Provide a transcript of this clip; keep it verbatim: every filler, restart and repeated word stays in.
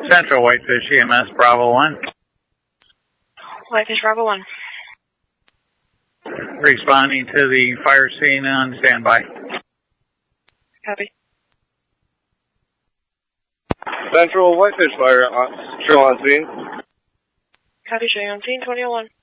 Central Whitefish E M S Bravo one. Whitefish Bravo one. Responding to the fire scene on standby. Copy. Central Whitefish Fire, uh, show on scene. Copy, showing on scene, twenty oh one.